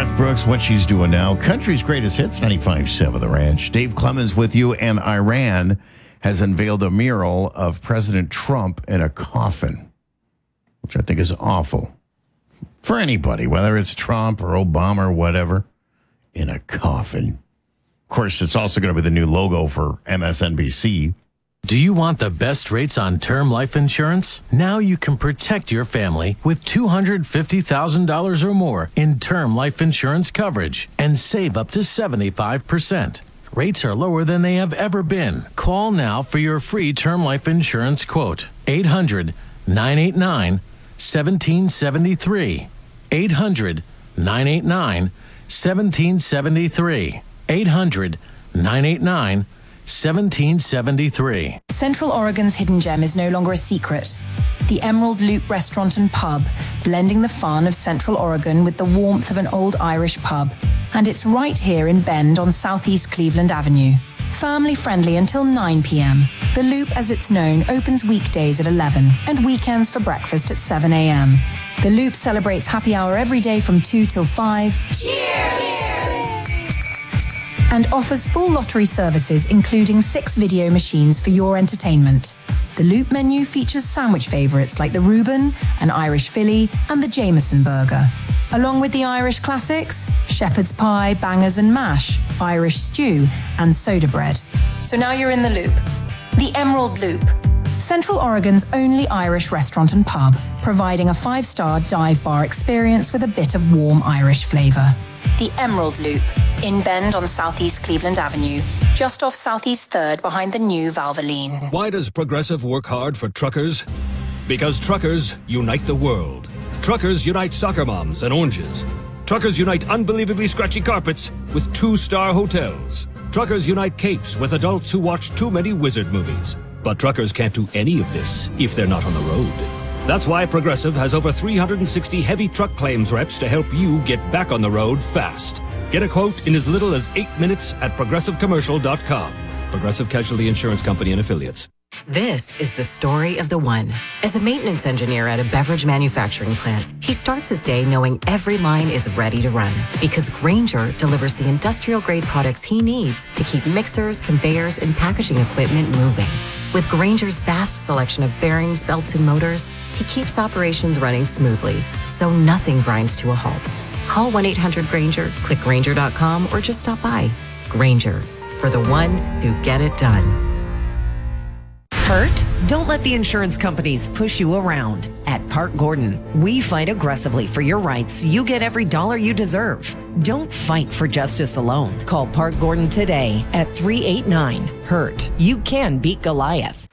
Garth Brooks, what she's doing now. Country's greatest hits, 95.7 The Ranch. Dave Clemens with you, and Iran has unveiled a mural of President Trump in a coffin, which I think is awful. For anybody, whether it's Trump or Obama or whatever, in a coffin. Of course, it's also going to be the new logo for MSNBC. Do you want the best rates on term life insurance? Now you can protect your family with $250,000 or more in term life insurance coverage and save up to 75%. Rates are lower than they have ever been. Call now for your free term life insurance quote. 800-989-1773. 800-989-1773. 800-989-1773. 1773. Central Oregon's hidden gem is no longer a secret. The Emerald Loop Restaurant and Pub, blending the fun of Central Oregon with the warmth of an old Irish pub. And it's right here in Bend on Southeast Cleveland Avenue. Family friendly until 9 p.m. The Loop, as it's known, opens weekdays at 11 and weekends for breakfast at 7 a.m. The Loop celebrates happy hour every day from 2 till 5. Cheers! And offers full lottery services, including 6 video machines for your entertainment. The Loop menu features sandwich favorites like the Reuben, an Irish Philly, and the Jameson burger. Along with the Irish classics, shepherd's pie, bangers and mash, Irish stew, and soda bread. So now you're in the Loop. The Emerald Loop. Central Oregon's only Irish restaurant and pub, providing a 5-star dive bar experience with a bit of warm Irish flavor. The Emerald Loop, in Bend on Southeast Cleveland Avenue, just off Southeast 3rd behind the new Valvoline. Why does Progressive work hard for truckers? Because truckers unite the world. Truckers unite soccer moms and oranges. Truckers unite unbelievably scratchy carpets with 2-star hotels. Truckers unite capes with adults who watch too many wizard movies. But truckers can't do any of this if they're not on the road. That's why Progressive has over 360 heavy truck claims reps to help you get back on the road fast. Get a quote in as little as 8 minutes at progressivecommercial.com. Progressive Casualty Insurance Company and Affiliates. This is the story of the one. As a maintenance engineer at a beverage manufacturing plant, he starts his day knowing every line is ready to run because Grainger delivers the industrial-grade products he needs to keep mixers, conveyors, and packaging equipment moving. With Grainger's vast selection of bearings, belts, and motors, he keeps operations running smoothly, so nothing grinds to a halt. Call 1-800-GRAINGER, click Grainger.com, or just stop by. Grainger, for the ones who get it done. Hurt? Don't let the insurance companies push you around. At Park Gordon, we fight aggressively for your rights. You get every dollar you deserve. Don't fight for justice alone. Call Park Gordon today at 389-HURT. You can beat Goliath.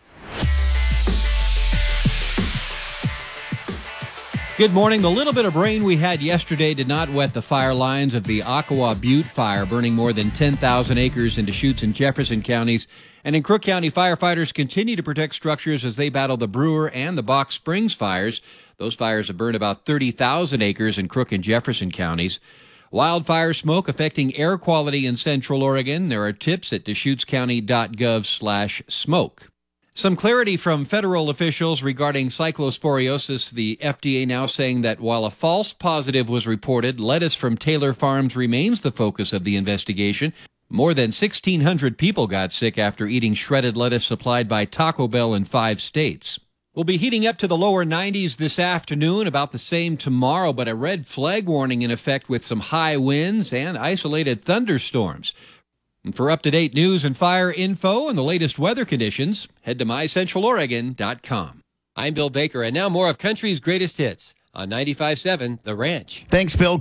Good morning. The little bit of rain we had yesterday did not wet the fire lines of the Occowa Butte fire, burning more than 10,000 acres in Deschutes and Jefferson counties. And in Crook County, firefighters continue to protect structures as they battle the Brewer and the Box Springs fires. Those fires have burned about 30,000 acres in Crook and Jefferson counties. Wildfire smoke affecting air quality in Central Oregon. There are tips at DeschutesCounty.gov/smoke. Some clarity from federal officials regarding cyclosporiosis. The FDA now saying that while a false positive was reported, lettuce from Taylor Farms remains the focus of the investigation. More than 1,600 people got sick after eating shredded lettuce supplied by Taco Bell in 5 states. We'll be heating up to the lower 90s this afternoon, about the same tomorrow, but a red flag warning in effect with some high winds and isolated thunderstorms. And for up-to-date news and fire info and the latest weather conditions, head to mycentraloregon.com. I'm Bill Baker, and now more of country's greatest hits on 95.7 The Ranch. Thanks, Bill.